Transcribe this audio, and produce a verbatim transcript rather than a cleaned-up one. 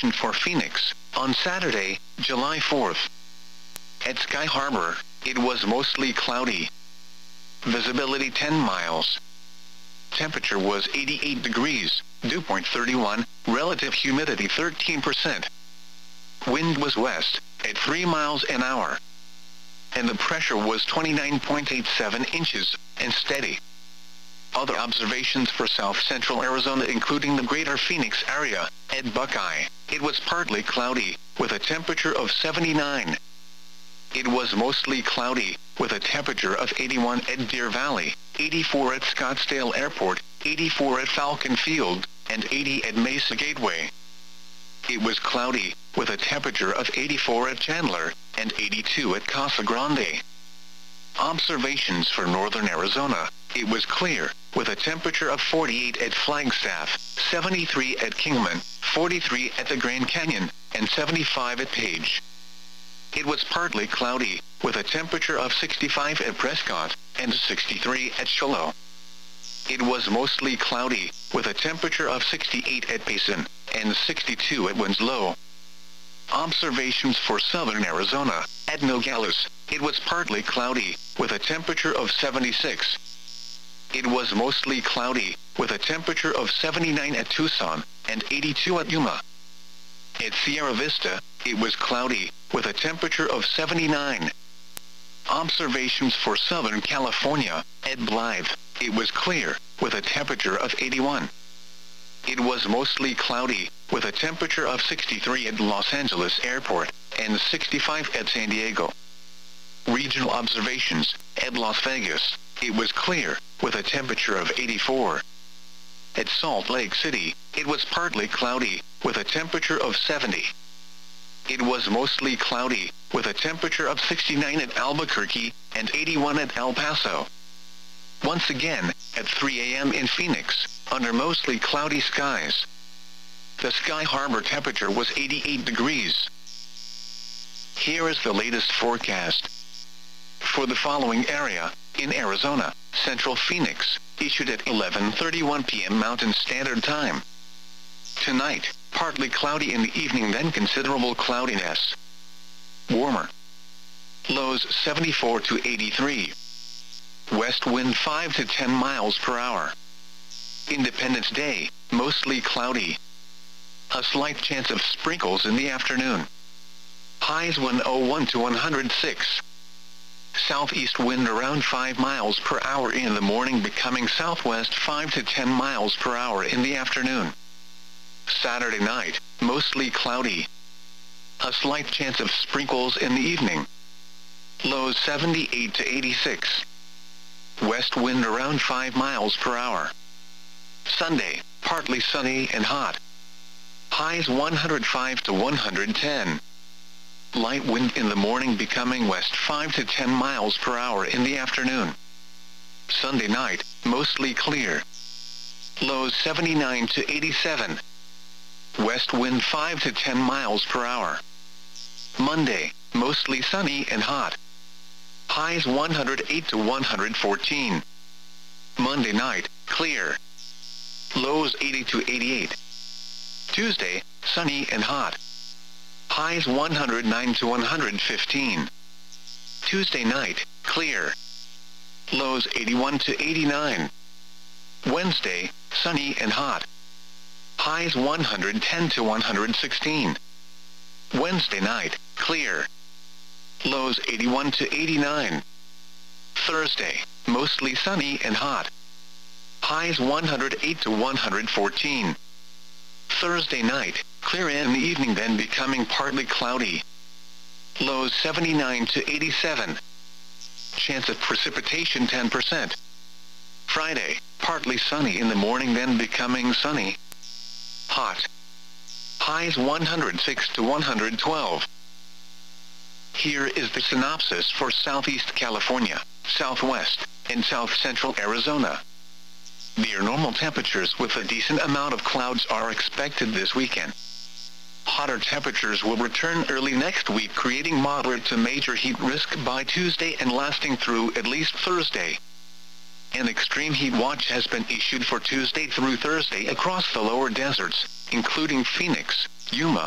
observation for Phoenix, on Saturday, July fourth. At Sky Harbor, it was mostly cloudy. Visibility ten miles. Temperature was eighty-eight degrees, dew point thirty-one, relative humidity thirteen percent. Wind was west, at three miles an hour. And the pressure was twenty-nine point eight seven inches, and steady. Other observations for south-central Arizona including the greater Phoenix area. At Buckeye, it was partly cloudy, with a temperature of seventy-nine. It was mostly cloudy, with a temperature of eighty-one at Deer Valley, eighty-four at Scottsdale Airport, eighty-four at Falcon Field, and eighty at Mesa Gateway. It was cloudy, with a temperature of eighty-four at Chandler, and eighty-two at Casa Grande. Observations for northern Arizona, it was clear, with a temperature of forty-eight at Flagstaff, seventy-three at Kingman, forty-three at the Grand Canyon, and seventy-five at Page. It was partly cloudy, with a temperature of sixty-five at Prescott, and sixty-three at Shiloh. It was mostly cloudy, with a temperature of sixty-eight at Payson, and sixty-two at Winslow. Observations for southern Arizona, at Nogales, it was partly cloudy, with a temperature of seventy-six. It was mostly cloudy, with a temperature of seventy-nine at Tucson, and eighty-two at Yuma. At Sierra Vista, it was cloudy, with a temperature of seventy-nine. Observations for Southern California, at Blythe, it was clear, with a temperature of eighty-one. It was mostly cloudy, with a temperature of sixty-three at Los Angeles Airport, and sixty-five at San Diego. Regional observations, at Las Vegas, it was clear, with a temperature of eighty-four. At Salt Lake City, it was partly cloudy, with a temperature of seventy. It was mostly cloudy, with a temperature of sixty-nine at Albuquerque, and eighty-one at El Paso. Once again, at three a m in Phoenix, under mostly cloudy skies. The Sky Harbor temperature was eighty-eight degrees. Here is the latest forecast. For the following area, in Arizona, Central Phoenix, issued at eleven thirty-one p m Mountain Standard Time. Tonight, partly cloudy in the evening, then considerable cloudiness. Warmer. Lows seventy-four to eighty-three. West wind five to ten miles per hour. Independence Day, mostly cloudy. A slight chance of sprinkles in the afternoon. Highs one oh one to one hundred six. Southeast wind around five miles per hour in the morning, becoming southwest five to ten miles per hour in the afternoon. Saturday night, mostly cloudy. A slight chance of sprinkles in the evening. Lows seventy-eight to eighty-six. West wind around five miles per hour. Sunday, partly sunny and hot. Highs one hundred five to one hundred ten. Light wind in the morning, becoming west five to ten miles per hour in the afternoon. Sunday night, mostly clear. Lows seventy-nine to eighty-seven. West wind five to ten miles per hour. Monday, mostly sunny and hot. Highs one hundred eight to one hundred fourteen. Monday night, clear. Lows eighty to eighty-eight. Tuesday, sunny and hot. Highs one hundred nine to one hundred fifteen. Tuesday night, clear. Lows eighty-one to eighty-nine. Wednesday, sunny and hot. Highs one hundred ten to one hundred sixteen. Wednesday night, clear. Lows eighty-one to eighty-nine. Thursday, mostly sunny and hot. Highs one hundred eight to one hundred fourteen. Thursday night, clear in the evening, then becoming partly cloudy. Lows seventy-nine to eighty-seven. Chance of precipitation ten percent. Friday, partly sunny in the morning, then becoming sunny. Hot. Highs one hundred six to one hundred twelve. Here is the synopsis for Southeast California, Southwest, and South Central Arizona. Near normal temperatures with a decent amount of clouds are expected this weekend. Hotter temperatures will return early next week, creating moderate to major heat risk by Tuesday and lasting through at least Thursday. An extreme heat watch has been issued for Tuesday through Thursday across the lower deserts, including Phoenix, Yuma,